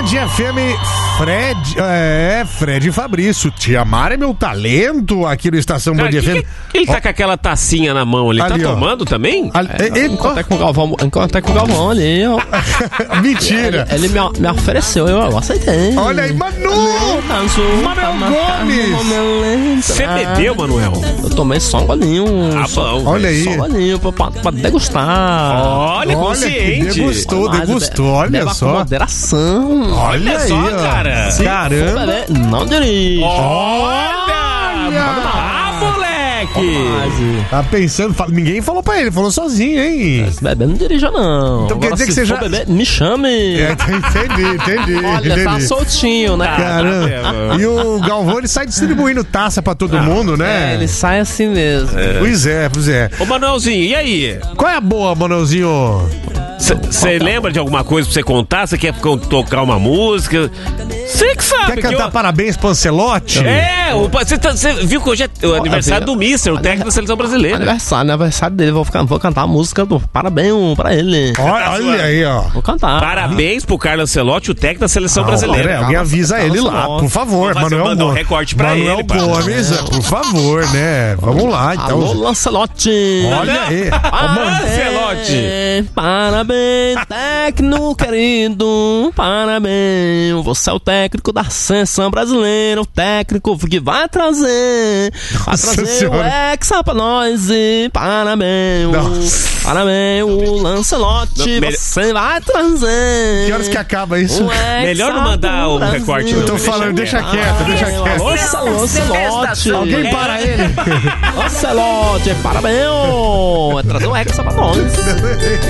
Band FM, Fred e Fabrício. Te amar é meu talento aqui no Estação Band FM. Ele tá com aquela tacinha na mão ali, Ali, tá ó. tomando também? Encontrei com o Galvão ali, ó. Mentira. Ele me ofereceu, eu aceitei. Olha aí, Manu! Manuel Gomes! Você bebeu, Manuel? Eu tomei só um golinho. Ah, bom. Olha aí. Só um golinho pra degustar. Olha, consciente. Degustou, olha Beba só. com moderação. Olha aí, só, ó. cara. Caramba. Beber, não dirige. Olha! Moleque! Tá pensando, ninguém falou pra ele, falou sozinho, hein? Se beber, não dirija, não. Então quer dizer que se você for já- beber, me chame. Entendi. Olha, tá soltinho, né? Caramba. E o Galvão, ele sai distribuindo taça pra todo mundo, né? Ele sai assim mesmo. Pois é. Ô, Manuelzinho, e aí? Qual é a boa, Manuelzinho? Você lembra de alguma coisa pra você contar? Você quer tocar uma música? Você que sabe. Quer cantar parabéns pro Ancelotti? Você viu que hoje é o aniversário do Mister, o técnico da seleção brasileira. Aniversário dele, vou cantar a música do parabéns pra ele. Olha aí, ó. Vou cantar. Parabéns pro Carlos Ancelotti, o técnico da seleção brasileira. Alguém avisa ele lá, por favor. Vamos mandar um Gomes. recorte pra Manuel ele, pá. Gomes, por favor, né? Vamos lá, então. Alô, Lancelotti. Olha aí. Ancelotti. Parabéns, técnico querido. Parabéns. Você é o técnico da seleção brasileira. O técnico que vai trazer Senhora. o Hexa pra nós. E parabéns. Nossa. Parabéns, o Lancelotti. Você vai trazer. Que horas que acaba isso? o Hexa Melhor não mandar o pro recorte, Brasil. Eu tô falando, deixa quieto. Lancelotti. Alguém para ele. Lancelotti, parabéns. É trazer o Hexa pra nós.